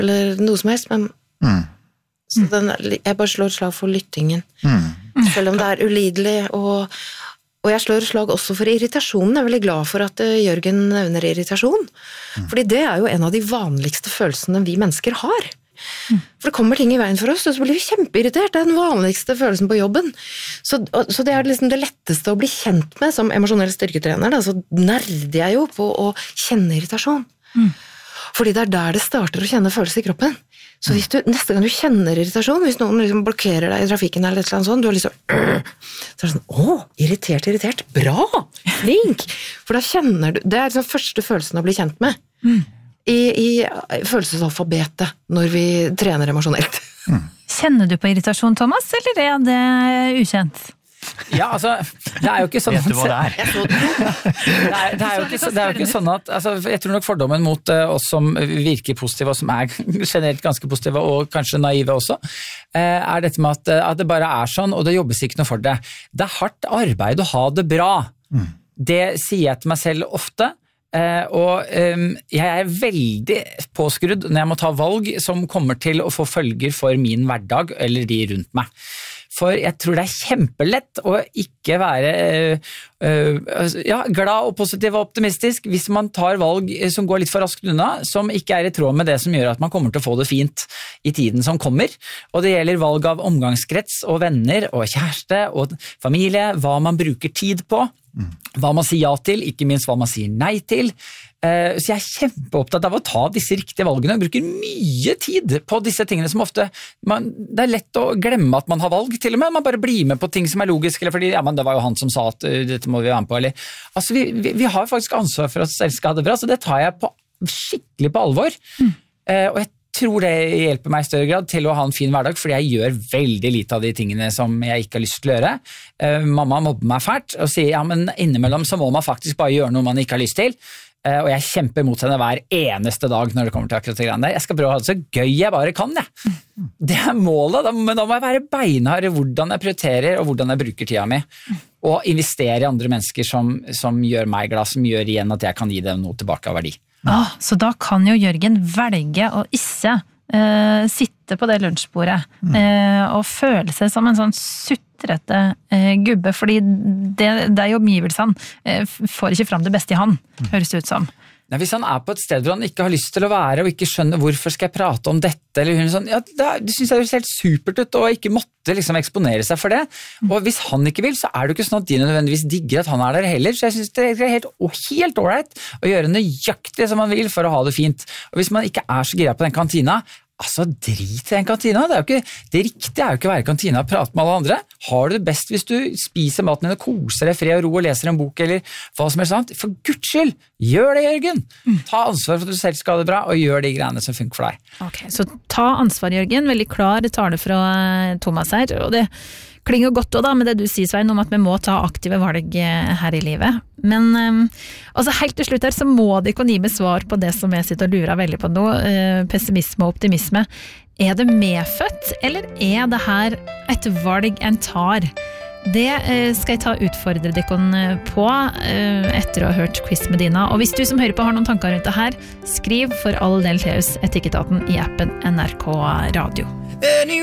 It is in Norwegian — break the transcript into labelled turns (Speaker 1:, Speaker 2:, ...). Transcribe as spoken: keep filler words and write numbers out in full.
Speaker 1: eller noe som helst, men mm. så den, jeg bare slår slag for lyttingen. Mm. Selv om det er ulidelig, og, og jeg slår slag også for irritasjonen. Jeg er veldig glad for at uh, Jørgen nevner irritasjon, mm. fordi det er jo en av de vanligste følelsene vi mennesker har. For det kommer ting i veien for oss, og så blir vi kjempeirritert. Det er den vanligste følelsen på jobben. Så, så det er liksom det letteste å bli kjent med som emosjonell styrketrener. Da. Så nerder jeg jo på å kjenne irritasjon. Mm. Fordi det er der det starter å kjenne følelser i kroppen. Så hvis du, neste gang du kjenner irritasjon, hvis noen liksom blokkerer deg i trafikken eller et eller annet sånt, du har liksom, øh, så er det sånn, å, irritert, irritert, bra, flink. For da kjenner du, det er liksom første følelsen å bli kjent med. Mm. I, i følelsesalfabetet når vi trener emosjonelt.
Speaker 2: Mm. Kjenner du på irritasjon, Thomas, eller er det ukjent?
Speaker 3: Ja, altså, det er jo ikke sånn at...
Speaker 4: Vet du hva det er?
Speaker 3: det, er det er jo ikke, det er jo ikke sånn at... Altså, jeg tror nok fordommen mot uh, oss som virker positive, og som er generelt ganske positive, og kanskje naive også, uh, er dette med at, uh, at det bare er sånn, og det jobbes ikke noe for det. Det er hardt arbeid å ha det bra. Mm. Det sier jeg til meg selv ofte, Uh, og um, jeg er veldig påskrudd når jeg må ta valg som kommer til å få følger for min hverdag eller de rundt meg. For jeg tror det er kjempelett å ikke være uh, uh, ja, glad og positiv og optimistisk hvis man tar valg som går litt for raskt unna, som ikke er i tråd med det som gjør at man kommer til å få det fint i tiden som kommer. Og det gjelder valg av omgangskrets og venner og kjæreste og familie, hva man bruker tid på. Hva man sier ja til, ikke minst hva man sier nei til. Så jeg er kjempeopptatt av å ta disse riktige valgene og bruker mye tid på disse tingene som ofte, man, det er lett å glemme at man har valg til og med, man bare blir med på ting som er logisk, eller fordi, ja, men det var jo han som sa at uh, dette må vi være med på, eller, altså vi, vi, vi har faktisk ansvar for at selv skal ha det bra, så det tar jeg på, skikkelig på alvor, mm. uh, og jeg tror det hjelper meg i større grad til å ha en fin hverdag, fordi jeg gjør veldig lite av de tingene som jeg ikke har lyst til å gjøre. Uh, mamma mobber meg fælt og sier, ja, men innimellom så må man faktisk bare gjøre noe man ikke har lyst til, uh, og jeg kjemper mot henne hver eneste dag når det kommer til akkurat det greiene der. Jeg skal prøve å ha det så gøy jeg bare kan, jeg. Det er målet, da, men da må jeg være beinhard i hvordan jeg prioriterer og hvordan jeg bruker tida mi, og investere i andre mennesker som, som gjør meg glad, som gjør igjen at jeg kan gi dem noe tilbake av verdi.
Speaker 2: Ah, så da kan jo Jørgen velge å ikke uh, sitte på det lunsjbordet mm. uh, og føle seg som en sånn sutrete uh, gubbe, fordi det, det er jo omgivelsene uh, får ikke fram det beste i han, mm. høres det ut som.
Speaker 3: Nei, hvis han er på et sted hvor han ikke har lyst til å være, og ikke skjønner hvorfor skal jeg prate om dette, eller hun sånn, ja, det, det synes jeg høres helt supert ut, og ikke måtte liksom eksponere seg for det. Og hvis han ikke vil, så er det jo ikke sånn at de nødvendigvis digger at han er der heller, så jeg synes det er helt, helt alright å gjøre nøyaktig som man vil for å ha det fint. Og hvis man ikke er så gira på den kantina, altså drit i den kantina, det er jo ikke, det riktige er jo ikke å være i kantina og prate med alle andre. Har du det best hvis du spiser maten din og koser deg fred og ro og leser en bok eller hva som helst annet? For Guds skyld, gjør det, Jørgen! Ta ansvar for at du selv skal ha det bra, og gjør de greiene som funker for deg.
Speaker 2: Ok, så ta ansvar, Jørgen. Veldig klar tale fra Thomas her, og det klinger godt også da med det du sier, Svein, om at vi må ta aktive valg her i livet. Men um, altså helt til slutt her så må det ikke gi meg svar på det som jeg sitter og lurer veldig på nå, uh, pessimisme og optimisme. Er det medfødt, eller er det her et valg en tar? Det uh, skal jeg ta utfordre dere på uh, etter å ha hørt quiz med Dina. Og hvis du som hører på har noen tanker rundt det her, skriv for all del til oss Etikketaten i appen N R K Radio.